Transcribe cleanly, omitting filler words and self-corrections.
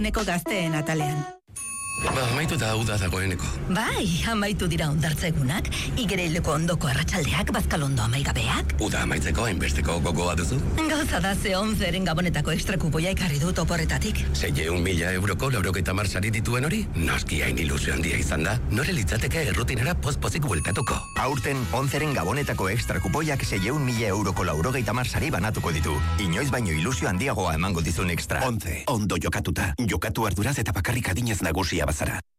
Neko gazteen atalean. Amaitu eta hau da dagoeneko. Bai, amaitu dira hondartzegunak, Igereileko ondoko arratsaldea, Bazkalondo amaigabeak. Uda amaitzeko hainbesteko gogoa duzu? Gauza da ze 11 gabonetako ekstrakupoia ekarri dut oporretatik. 600.000 euroko 90 sari dituen hori? Noski hain ilusio handia izan da. Nore litzateke errutinera poz-pozik bueltatuko. Aurten 11 gabonetako ekstrakupoiak 600.000 euroko 90 sari banatuko ditu. Inoiz baino ilusio handiagoa emango dizun extra. 11. Ondo jokatuta. Jokatu arduraz eta bakarrik adinez nagusia bazara.